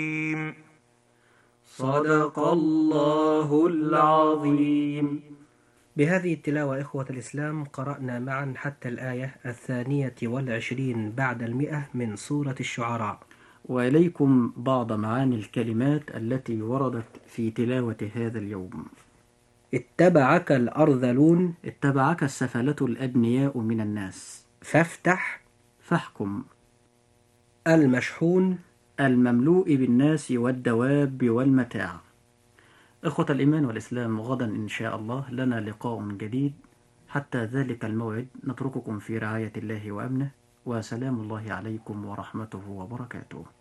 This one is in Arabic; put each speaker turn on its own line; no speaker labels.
صدق الله العظيم. بهذه التلاوة إخوة الإسلام قرأنا معا حتى الآية 22 بعد 100 من سورة الشعراء.
وإليكم بعض معاني الكلمات التي وردت في تلاوة هذا اليوم.
اتبعك الأرذلون،
اتبعك السفلة الأدنياء من الناس.
فافتح،
فاحكم.
المشحون،
المملوء بالناس والدواب والمتاع. إخوة الإيمان والإسلام، غدا إن شاء الله لنا لقاء جديد. حتى ذلك الموعد نترككم في رعاية الله وأمنه، وسلام الله عليكم ورحمته وبركاته.